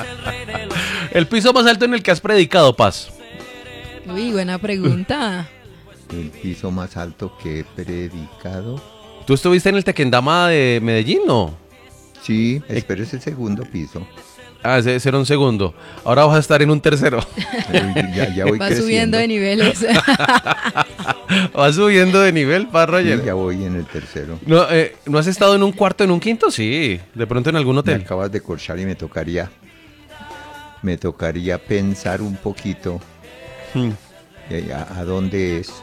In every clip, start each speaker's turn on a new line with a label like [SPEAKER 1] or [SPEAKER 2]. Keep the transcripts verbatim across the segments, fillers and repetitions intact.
[SPEAKER 1] El piso más alto en el que has predicado, Paz.
[SPEAKER 2] Uy, buena pregunta.
[SPEAKER 3] El piso más alto que he predicado.
[SPEAKER 1] ¿Tú estuviste en el Tequendama de Medellín, no?
[SPEAKER 3] Sí, pero es el segundo piso.
[SPEAKER 1] Ah, ese, ese era un segundo. Ahora vas a estar en un tercero.
[SPEAKER 3] Ya, ya voy
[SPEAKER 2] Va
[SPEAKER 3] creciendo.
[SPEAKER 2] subiendo de niveles.
[SPEAKER 1] Vas subiendo de nivel, Paz Roger.
[SPEAKER 3] Sí, ya voy en el tercero.
[SPEAKER 1] No, eh, ¿no has estado en un cuarto, en un quinto? Sí, de pronto en algún
[SPEAKER 3] Me
[SPEAKER 1] hotel.
[SPEAKER 3] acabas de corchar y me tocaría, me tocaría pensar un poquito
[SPEAKER 1] Hmm.
[SPEAKER 3] eh, a, a dónde es.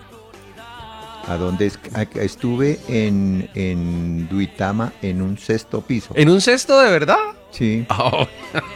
[SPEAKER 3] ¿A dónde es? A- Estuve en, en Duitama en un sexto piso.
[SPEAKER 1] ¿En un sexto de verdad?
[SPEAKER 3] Sí,
[SPEAKER 1] Oh.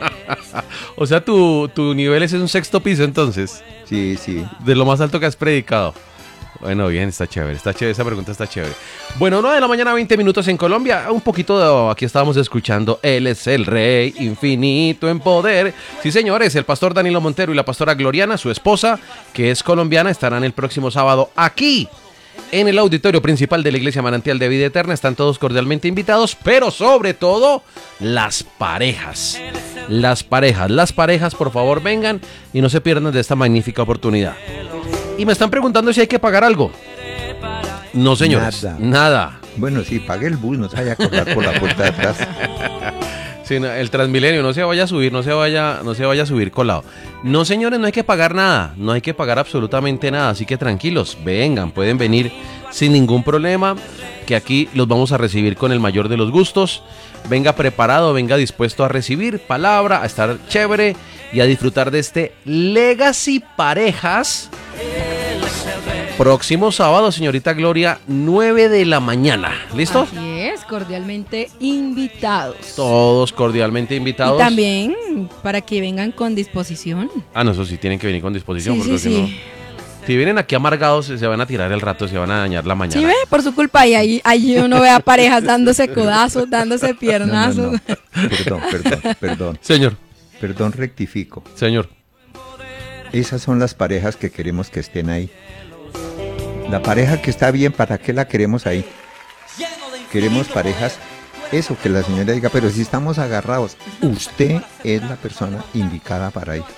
[SPEAKER 1] O sea, tu, tu nivel es en un sexto piso entonces,
[SPEAKER 3] sí, sí.
[SPEAKER 1] de lo más alto que has predicado. Bueno, bien, está chévere, está chévere, esa pregunta está chévere. Bueno, nueve de la mañana, veinte minutos en Colombia. Un poquito de, aquí estábamos escuchando Él es el Rey, infinito en poder. Sí, señores, el pastor Danilo Montero y la pastora Gloriana, su esposa, que es colombiana, estarán el próximo sábado aquí, en el auditorio principal de la Iglesia Manantial de Vida Eterna. Están todos cordialmente invitados, pero sobre todo, las parejas. Las parejas, las parejas, por favor, vengan y no se pierdan de esta magnífica oportunidad. Y me están preguntando si hay que pagar algo. No, señores,
[SPEAKER 3] Nada.
[SPEAKER 1] nada.
[SPEAKER 3] Bueno, sí, pague el bus, no se vaya a colar por la puerta de atrás.
[SPEAKER 1] Sí, no, el Transmilenio no se vaya a subir, no se vaya, no se vaya a subir colado. No, señores, no hay que pagar nada, no hay que pagar absolutamente nada, así que tranquilos, vengan, pueden venir sin ningún problema, que aquí los vamos a recibir con el mayor de los gustos. Venga preparado, venga dispuesto a recibir palabra, a estar chévere y a disfrutar de este Legacy Parejas. Próximo sábado, señorita Gloria, nueve de la mañana. ¿Listo?
[SPEAKER 2] Así es, cordialmente invitados.
[SPEAKER 1] Todos cordialmente invitados.
[SPEAKER 2] Y también para que vengan con disposición.
[SPEAKER 1] Ah, no, eso sí, tienen que venir con disposición.
[SPEAKER 2] Sí,
[SPEAKER 1] Porque
[SPEAKER 2] sí,
[SPEAKER 1] si no,
[SPEAKER 2] sí.
[SPEAKER 1] si vienen aquí amargados, se van a tirar el rato, se van a dañar la mañana.
[SPEAKER 2] Sí, ve, por su culpa. Y ahí, ahí uno ve a parejas dándose codazos, dándose
[SPEAKER 3] No, no,
[SPEAKER 2] piernazos.
[SPEAKER 3] no. Perdón, perdón, perdón.
[SPEAKER 1] Señor,
[SPEAKER 3] Perdón, rectifico.
[SPEAKER 1] señor.
[SPEAKER 3] Esas son las parejas que queremos que estén ahí. La pareja que está bien, ¿para qué la queremos ahí? Queremos parejas, eso, que la señora diga, pero si estamos agarrados, usted es la persona indicada para ir.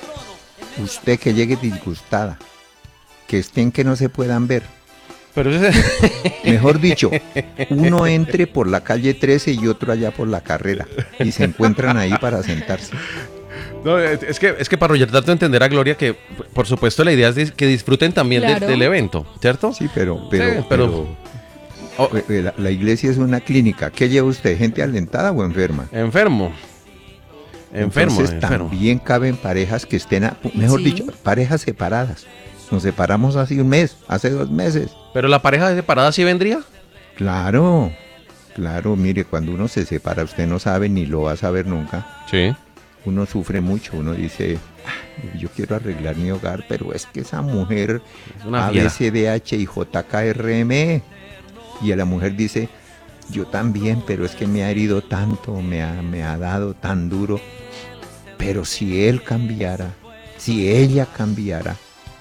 [SPEAKER 3] Usted que llegue disgustada, que estén que no se puedan ver.
[SPEAKER 1] Pero ese-
[SPEAKER 3] Mejor dicho, uno entre por la calle trece y otro allá por la carrera y se encuentran ahí para sentarse.
[SPEAKER 1] no, es es que, es que para tratar de entender a Gloria que, por supuesto, la idea es dis- que disfruten también de-
[SPEAKER 2] Claro.
[SPEAKER 1] del evento, ¿cierto?
[SPEAKER 3] Sí, pero, pero,
[SPEAKER 1] Sí, pero-
[SPEAKER 3] pero, eh, eh, la, la iglesia es una clínica. ¿Qué lleva usted? ¿Gente alentada o enferma?
[SPEAKER 1] Enfermo. Enfermo,
[SPEAKER 3] Entonces
[SPEAKER 1] enfermo.
[SPEAKER 3] también caben parejas que estén, a- mejor
[SPEAKER 2] Sí.
[SPEAKER 3] dicho, parejas separadas. Nos separamos hace un mes, hace dos meses.
[SPEAKER 1] Pero la pareja separada sí vendría.
[SPEAKER 3] Claro, claro, mire, cuando uno se separa, usted no sabe ni lo va a saber nunca.
[SPEAKER 1] Sí.
[SPEAKER 3] Uno sufre mucho, uno dice, "Ah, yo quiero arreglar mi hogar, pero es que esa mujer
[SPEAKER 1] Es una
[SPEAKER 3] A,
[SPEAKER 1] fiera.
[SPEAKER 3] B, C, D, H y J, K, R, M, E". Y a la mujer dice, yo también, pero es que me ha herido tanto, me ha, me ha dado tan duro. Pero si él cambiara, si ella cambiara,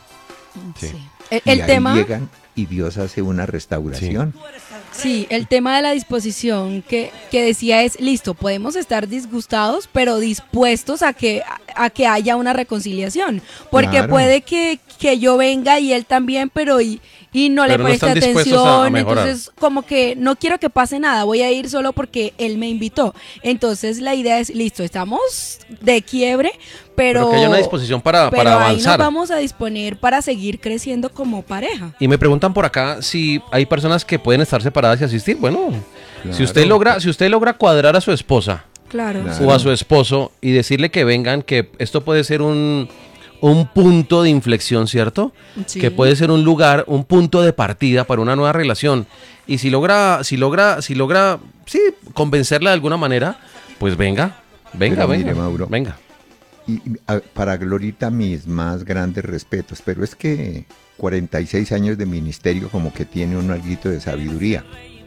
[SPEAKER 1] Sí.
[SPEAKER 2] Sí. El,
[SPEAKER 3] y
[SPEAKER 2] el
[SPEAKER 3] ahí
[SPEAKER 2] tema,
[SPEAKER 3] llegan y Dios hace una restauración.
[SPEAKER 2] sí, el tema de la disposición que, que decía es, listo, podemos estar disgustados, pero dispuestos a que, a, a que haya una reconciliación. Porque
[SPEAKER 3] Claro.
[SPEAKER 2] puede que, que yo venga y él también, pero y, y no
[SPEAKER 1] Pero
[SPEAKER 2] le
[SPEAKER 1] no
[SPEAKER 2] preste
[SPEAKER 1] están dispuestos a- a
[SPEAKER 2] atención.
[SPEAKER 1] mejorar.
[SPEAKER 2] Entonces, como que no quiero que pase nada, voy a ir solo porque él me invitó. Entonces, la idea es, listo, estamos de quiebre, pero,
[SPEAKER 1] Pero que haya una disposición para,
[SPEAKER 2] pero
[SPEAKER 1] para
[SPEAKER 2] ahí
[SPEAKER 1] avanzar.
[SPEAKER 2] nos vamos a disponer para seguir creciendo como pareja.
[SPEAKER 1] Y me preguntan por acá si hay personas que pueden estar separadas y asistir. Bueno, si
[SPEAKER 3] Claro.
[SPEAKER 1] usted logra, si usted logra cuadrar a su esposa
[SPEAKER 2] Claro.
[SPEAKER 3] Claro.
[SPEAKER 1] o a su esposo y decirle que vengan, que esto puede ser un, un punto de inflexión, ¿cierto?
[SPEAKER 2] Sí.
[SPEAKER 1] Que puede ser un lugar, un punto de partida para una nueva relación. Y si logra, si logra, si logra, sí, convencerla de alguna manera, pues venga, venga,
[SPEAKER 3] Pero
[SPEAKER 1] venga,
[SPEAKER 3] mire, Mauro.
[SPEAKER 1] venga.
[SPEAKER 3] Y, y, a- para Glorita mis más grandes respetos, pero es que cuarenta y seis años de ministerio como que tiene un alguito de sabiduría.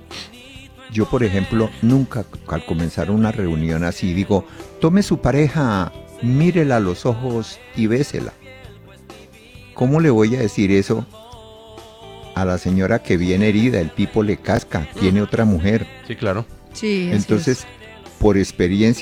[SPEAKER 3] Yo, por ejemplo, nunca al comenzar una reunión así digo, tome su pareja, mírela a los ojos y bésela. ¿Cómo le voy a decir eso a la señora que viene herida? El tipo le casca, tiene otra mujer.
[SPEAKER 1] Sí, claro.
[SPEAKER 2] Sí, así
[SPEAKER 3] Entonces,
[SPEAKER 2] es.
[SPEAKER 3] por experiencia